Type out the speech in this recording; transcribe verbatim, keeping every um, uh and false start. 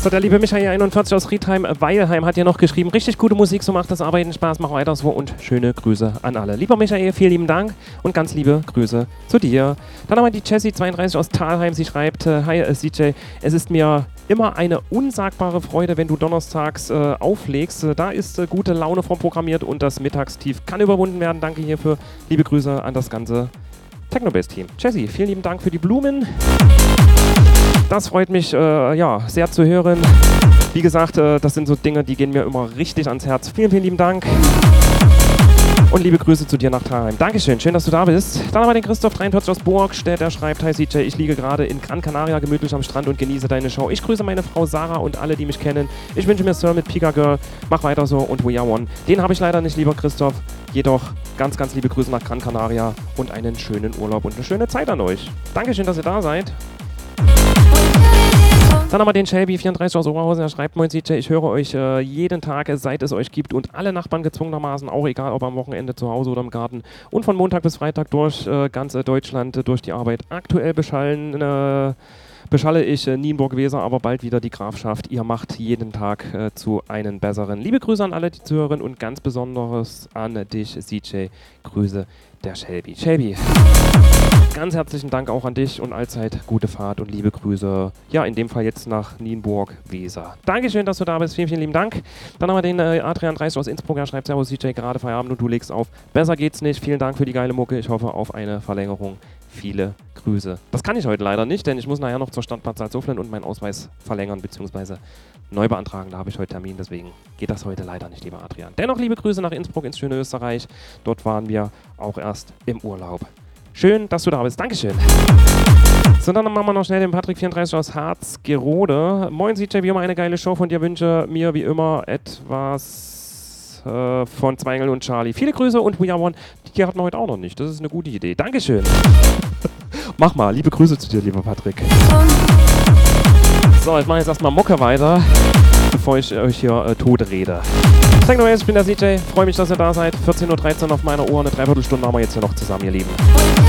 So, der liebe Michael einundvierzig aus Riedheim-Weilheim hat hier noch geschrieben, richtig gute Musik, so macht das Arbeiten Spaß, mach weiter so und schöne Grüße an alle. Lieber Michael, vielen lieben Dank und ganz liebe Grüße zu dir. Dann haben wir die Jessie zweiunddreißig aus Thalheim, sie schreibt, äh, hi äh, C J, es ist mir immer eine unsagbare Freude, wenn du donnerstags äh, auflegst. Äh, da ist äh, gute Laune vorprogrammiert und das Mittagstief kann überwunden werden. Danke hierfür, liebe Grüße an das ganze Technobase-Team. Jessie, vielen lieben Dank für die Blumen. Das freut mich äh, ja, sehr zu hören. Wie gesagt, äh, das sind so Dinge, die gehen mir immer richtig ans Herz. Vielen, vielen lieben Dank. Und liebe Grüße zu dir nach Thalheim. Dankeschön, schön, dass du da bist. Dann haben wir den Christoph dreiundvierzig aus Burgstedt. Der schreibt, hi C J, ich liege gerade in Gran Canaria gemütlich am Strand und genieße deine Show. Ich grüße meine Frau Sarah und alle, die mich kennen. Ich wünsche mir Sir mit Pika Girl. Mach weiter so und We Are One. Den habe ich leider nicht, lieber Christoph. Jedoch ganz, ganz liebe Grüße nach Gran Canaria und einen schönen Urlaub und eine schöne Zeit an euch. Dankeschön, dass ihr da seid. Dann haben wir den Shelby vierunddreißig aus Oberhausen, er schreibt, moin C J, ich höre euch äh, jeden Tag, seit es euch gibt und alle Nachbarn gezwungenermaßen, auch egal ob am Wochenende zu Hause oder im Garten und von Montag bis Freitag durch äh, ganz äh, Deutschland, äh, durch die Arbeit aktuell beschallen, äh, beschalle ich äh, Nienburg-Weser, aber bald wieder die Grafschaft. Ihr macht jeden Tag äh, zu einem besseren. Liebe Grüße an alle, die zuhören und ganz besonderes an dich, C J. Grüße, der Shelby. Shelby, ganz herzlichen Dank auch an dich und allzeit gute Fahrt und liebe Grüße. Ja, in dem Fall jetzt nach Nienburg-Weser. Dankeschön, dass du da bist. Vielen, vielen lieben Dank. Dann haben wir den äh, Adrian dreißig aus Innsbruck. Er schreibt, servus C J, gerade Feierabend und du legst auf. Besser geht's nicht. Vielen Dank für die geile Mucke. Ich hoffe auf eine Verlängerung. Viele Grüße. Das kann ich heute leider nicht, denn ich muss nachher noch zur Stadtbad Salzuflen und meinen Ausweis verlängern bzw. neu beantragen. Da habe ich heute Termin, deswegen geht das heute leider nicht, lieber Adrian. Dennoch liebe Grüße nach Innsbruck ins schöne Österreich. Dort waren wir auch erst im Urlaub. Schön, dass du da bist. Dankeschön. So, dann machen wir noch schnell den Patrick vierunddreißig aus Harzgerode. Moin C J, wie immer eine geile Show von dir. Wünsche mir wie immer etwas äh, von Zweingel und Charlie. Viele Grüße und We Are One. Die hatten wir heute auch noch nicht. Das ist eine gute Idee. Dankeschön. Mach mal. Liebe Grüße zu dir, lieber Patrick. So, ich mache jetzt erstmal Mucke weiter, bevor ich euch hier äh, tot rede. Ich bin der C J. Freue mich, dass ihr da seid. vierzehn Uhr dreizehn auf meiner Uhr. Eine Dreiviertelstunde haben wir jetzt hier noch zusammen, ihr Lieben.